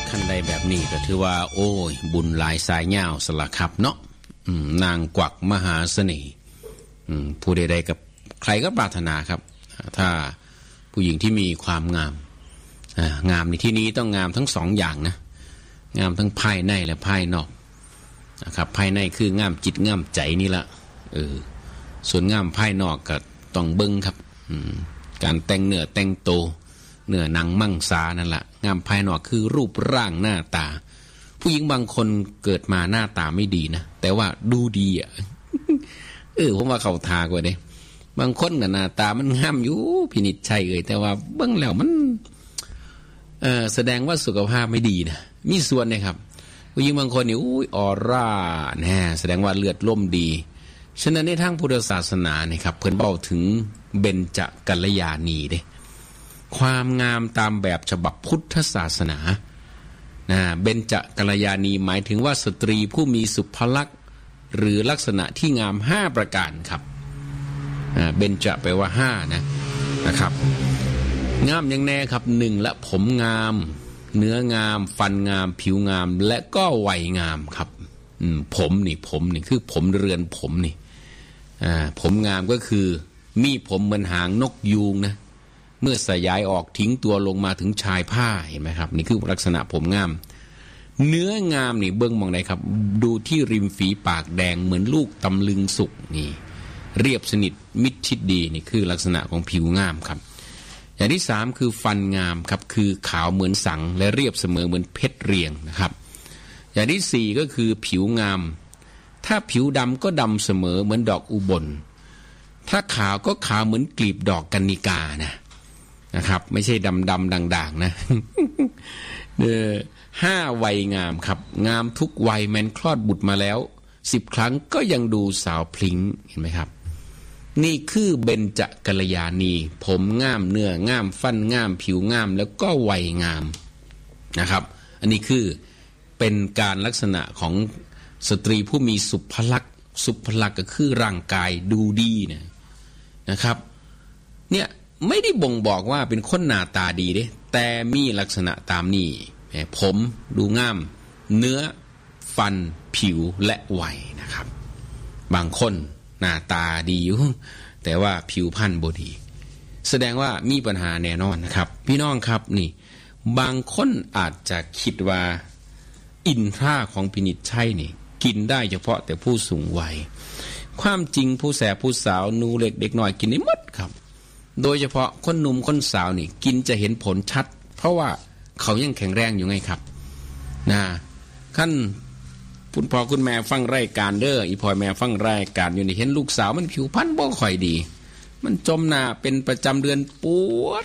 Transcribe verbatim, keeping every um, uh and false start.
คันใดแบบนี้ก็ถือว่าโอ้ยบุญหลายสายยาวสละครับเนาะนางกวักมหาเสน่ห์ผู้ใดๆกับใครก็ปรารถนาครับถ้าผู้หญิงที่มีความงามงามในที่นี้ต้องงามทั้งสองอย่างนะงามทั้งภายในและภายนอกนะครับภายในคืองามจิตงามใจนี่ละเออส่วนงามภายนอกก็ต้องเบิ่งครับการแต่งเนื้อแต่งตัวเนื้อหนังมังสานั่นแหละงามภายนอกคือรูปร่างหน้าตาผู้หญิงบางคนเกิดมาหน้าตาไม่ดีนะแต่ว่าดูดีอ่ะ เออผมว่าเขาทากว่าเด้บางคนกับหน้าตามันงามอยู่พินิจชัยเอ่ยแต่ว่าเบิ่งแล้วมันเออแสดงว่าสุขภาพไม่ดีนะมีส่วนนะครับผู้หญิงบางคนนี่อุ้ยออร่าแน่แสดงว่าเลือดล่มดีฉะนั้นในทางพุทธศาสนาเนี่ยครับเพิ่นเว้าถึงเบญจกัลยาณีเด้ความงามตามแบบฉบับพุทธศาสนานะเบญจกัลยาณีหมายถึงว่าสตรีผู้มีสุภลักษณ์หรือลักษณะที่งามห้าประการครับเบญจแปลว่าห้านะนะครับงามอย่างแน่ครับหนึ่งละผมงามเนื้องามฟันงามผิวงามและก็วัยงามครับผมนี่ผมนี่คือผมเรือนผมนี่ผมงามก็คือมีผมเหมือนหางนกยูงนะเมื่อสยายออกทิ้งตัวลงมาถึงชายผ้าเห็นไหมครับนี่คือลักษณะผมงามเนื้องามนี่เบื้องมองไหนครับดูที่ริมฝีปากแดงเหมือนลูกตำลึงสุกนี่เรียบสนิทมิดชิดดีนี่คือลักษณะของผิวงามครับอย่างที่สามคือฟันงามครับคือขาวเหมือนสังและเรียบเสมอเหมือนเพชรเรียงนะครับอย่างที่สี่ก็คือผิวงามถ้าผิวดำก็ดำเสมอเหมือนดอกอุบลถ้าขาวก็ขาวเหมือนกลีบดอกกัญญิกานะนะครับไม่ใช่ดำดำด่างๆนะเออห้าวัยงามครับงามทุกวัยแม้นคลอดบุตรมาแล้วสิบครั้งก็ยังดูสาวพลิ้งเห็นไหมครับนี่คือเบญจกัลยาณีผมงามเนื้องามฟันงามผิวงามแล้วก็วัยงามนะครับอันนี้คือเป็นการลักษณะของสตรีผู้มีสุภลักษณ์สุภลักษณ์ก็คือร่างกายดูดีนะนะครับเนี่ยไม่ได้บ่งบอกว่าเป็นคนหน้าตาดีเด้แต่มีลักษณะตามนี้ผมดูงามเนื้อฟันผิวและวัยนะครับบางคนหน้าตาดีอยู่แต่ว่าผิวพรรณบ่ดีแสดงว่ามีปัญหาแน่นอนนะครับพี่น้องครับนี่บางคนอาจจะคิดว่าอินทราของพินิจชัยนี่กินได้เฉพาะแต่ผู้สูงวัยความจริงผู้แสบผู้สาวหนูเล็กเด็กน้อยกินได้หมดครับโดยเฉพาะคนหนุ่มคนสาวนี่กินจะเห็นผลชัดเพราะว่าเขายังแข็งแรงอยู่ไงครับนะขั้นคุณพ่อคุณแม่ฟังรายการเด้ออีพ่อแม่ฟังรายการอยู่นี่เห็นลูกสาวมันผิวพรรณบ่ค่อยดีมันจมหน้าเป็นประจำเดือนปวด